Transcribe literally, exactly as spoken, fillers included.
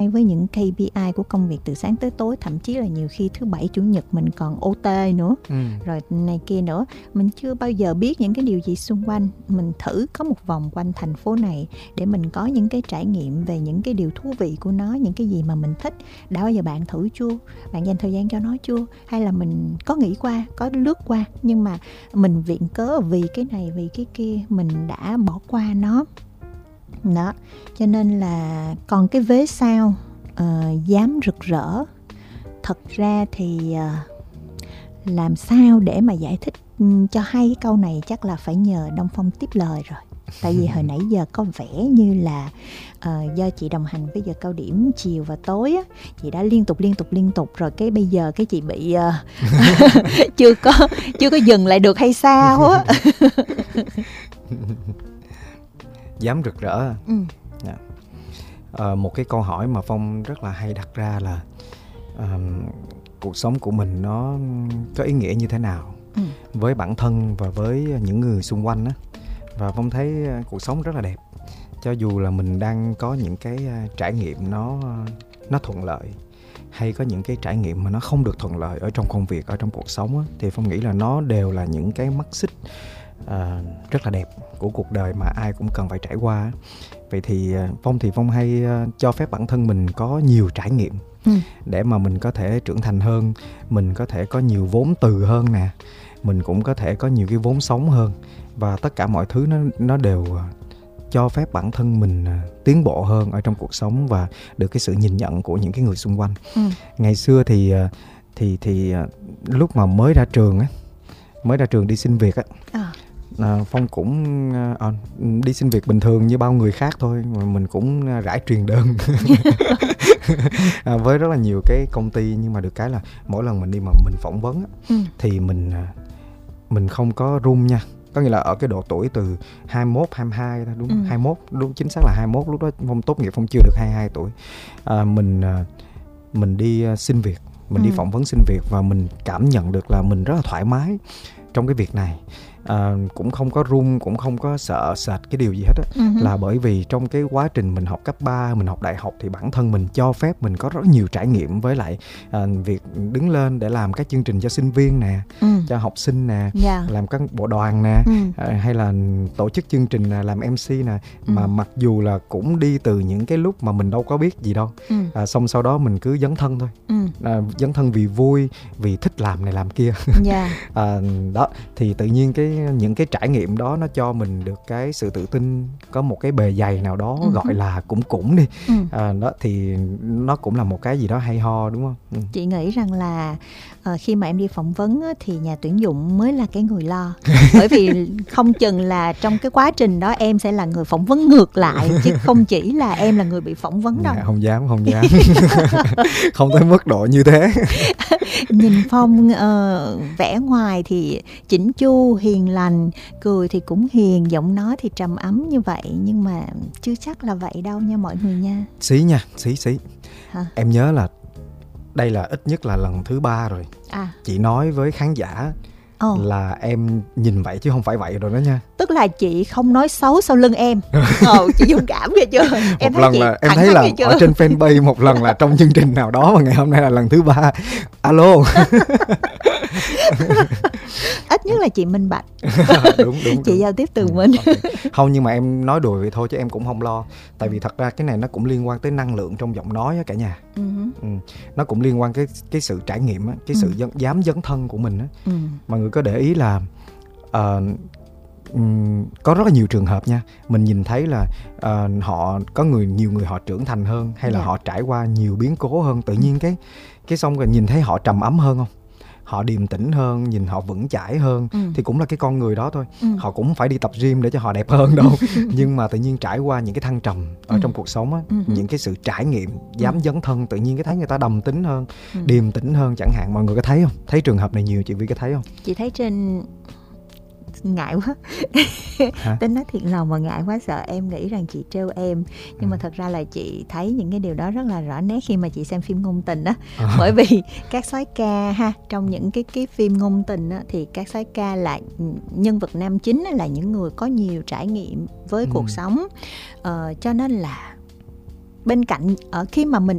với những ca pê i của công việc từ sáng tới tối, thậm chí là nhiều khi thứ bảy chủ nhật mình còn ô tê nữa, ừ. rồi này kia nữa. Mình chưa bao giờ biết những cái điều gì xung quanh. Mình thử có một vòng quanh thành phố này để mình có những cái trải nghiệm về những cái điều thú vị của nó, những cái gì mà mình thích. Đã bao giờ bạn thử chưa? Bạn dành thời gian cho nó chưa? Hay là mình có nghĩ qua, có lướt qua, nhưng mà mình viện cớ vì cái này vì cái kia, mình đã bỏ qua nó đó. Cho nên là còn cái vế sau, uh, dám rực rỡ, thật ra thì uh, làm sao để mà giải thích um, cho hay cái câu này chắc là phải nhờ Đông Phong tiếp lời rồi. Tại vì hồi nãy giờ có vẻ như là uh, do chị đồng hành với giờ cao điểm chiều và tối á, chị đã liên tục liên tục liên tục rồi, cái bây giờ cái chị bị uh, chưa có chưa có dừng lại được hay sao á. Dám rực rỡ. Ừ. Yeah. Uh, một cái câu hỏi mà Phong rất là hay đặt ra là uh, cuộc sống của mình nó có ý nghĩa như thế nào, ừ. với bản thân và với những người xung quanh á. Và Phong thấy cuộc sống rất là đẹp, cho dù là mình đang có những cái trải nghiệm nó nó thuận lợi, hay có những cái trải nghiệm mà nó không được thuận lợi ở trong công việc, ở trong cuộc sống á, thì Phong nghĩ là nó đều là những cái mắt xích uh, rất là đẹp của cuộc đời mà ai cũng cần phải trải qua. Vậy thì Phong thì Phong hay uh, cho phép bản thân mình có nhiều trải nghiệm, ừ. để mà mình có thể trưởng thành hơn, mình có thể có nhiều vốn từ hơn nè, mình cũng có thể có nhiều cái vốn sống hơn. Và tất cả mọi thứ nó, nó đều cho phép bản thân mình tiến bộ hơn ở trong cuộc sống và được cái sự nhìn nhận của những cái người xung quanh. Ừ. Ngày xưa thì thì thì lúc mà mới ra trường á, mới ra trường đi xin việc á, à. À, Phong cũng à, đi xin việc bình thường như bao người khác thôi, mà mình cũng rải truyền đơn à, với rất là nhiều cái công ty. Nhưng mà được cái là mỗi lần mình đi mà mình phỏng vấn á, ừ. thì mình mình không có run nha. Có nghĩa là ở cái độ tuổi từ hai mươi mốt, hai mươi hai thôi, đúng, ừ. hai mươi mốt, đúng, chính xác là hai mươi mốt, lúc đó Phong tốt nghiệp Phong chưa được hai mươi hai tuổi. À, mình mình đi xin việc, mình ừ. đi phỏng vấn xin việc, và mình cảm nhận được là mình rất là thoải mái trong cái việc này. À, cũng không có run, cũng không có sợ sệt cái điều gì hết á. Uh-huh. Là bởi vì trong cái quá trình mình học cấp ba, mình học đại học thì bản thân mình cho phép mình có rất nhiều trải nghiệm với lại à, việc đứng lên để làm các chương trình cho sinh viên nè, uh. cho học sinh nè, yeah. làm các bộ đoàn nè, uh. à, hay là tổ chức chương trình làm em xê nè. Uh. Mà mặc dù là cũng đi từ những cái lúc mà mình đâu có biết gì đâu, uh. à, xong sau đó mình cứ dấn thân thôi, uh. à, dấn thân vì vui, vì thích làm này làm kia. Yeah. à, đó thì tự nhiên cái những cái trải nghiệm đó nó cho mình được cái sự tự tin, có một cái bề dày nào đó, ừ. gọi là cũng cũng đi, ừ. à, đó thì nó cũng là một cái gì đó hay ho, đúng không? Ừ. Chị nghĩ rằng là uh, khi mà em đi phỏng vấn á, thì nhà tuyển dụng mới là cái người lo, bởi vì không chừng là trong cái quá trình đó em sẽ là người phỏng vấn ngược lại, chứ không chỉ là em là người bị phỏng vấn đâu. Dạ, không dám, không dám, không tới mức độ như thế. Nhìn Phong uh, vẻ ngoài thì chỉnh chu, hiền lành, cười thì cũng hiền, giọng nói thì trầm ấm như vậy, nhưng mà chưa chắc là vậy đâu nha mọi người nha. Xí nha, xí xí. Hả? Em nhớ là đây là ít nhất là lần thứ ba rồi. À. Chị nói với khán giả oh. là em nhìn vậy chứ không phải vậy rồi đó nha. Tức là chị không nói xấu sau lưng em. Ồ, chị dũng cảm kìa chưa? Em một lần là em thấy là ở trên fanpage, một lần là trong chương trình nào đó, và ngày hôm nay là lần thứ ba. Alo. Ít nhất là chị minh bạch. Đúng, đúng, chị đúng. giao tiếp từ ừ, mình. Okay. Không, nhưng mà em nói đùa vậy thôi chứ em cũng không lo. Tại vì thật ra cái này nó cũng liên quan tới năng lượng trong giọng nói á cả nhà. Uh-huh. ừ. Nó cũng liên quan cái cái sự trải nghiệm á, cái sự uh-huh. dấn, dám dấn thân của mình á. Uh-huh. Mọi người có để ý là uh, um, có rất là nhiều trường hợp nha, mình nhìn thấy là uh, họ có người nhiều người họ trưởng thành hơn, hay là yeah. họ trải qua nhiều biến cố hơn, tự nhiên cái cái xong rồi nhìn thấy họ trầm ấm hơn không? Họ điềm tĩnh hơn, nhìn họ vững chãi hơn, ừ. thì cũng là cái con người đó thôi. Ừ. Họ cũng không phải đi tập gym để cho họ đẹp hơn đâu. Nhưng mà tự nhiên trải qua những cái thăng trầm ở ừ. trong cuộc sống á, ừ. những cái sự trải nghiệm, dám ừ. dấn thân, tự nhiên cái thấy người ta đầm tính hơn, ừ. điềm tĩnh hơn chẳng hạn. Mọi người có thấy không? Thấy trường hợp này nhiều, chị Vi có thấy không? Chị thấy trên... ngại quá. Tính nói thiệt lòng mà ngại quá, sợ em nghĩ rằng chị trêu em. Nhưng ừ. mà thật ra là chị thấy những cái điều đó rất là rõ nét khi mà chị xem phim ngôn tình á. À. Bởi vì các soái ca ha, trong những cái cái phim ngôn tình á, thì các soái ca là nhân vật nam chính là những người có nhiều trải nghiệm với ừ. cuộc sống. Ờ, cho nên là bên cạnh ở khi mà mình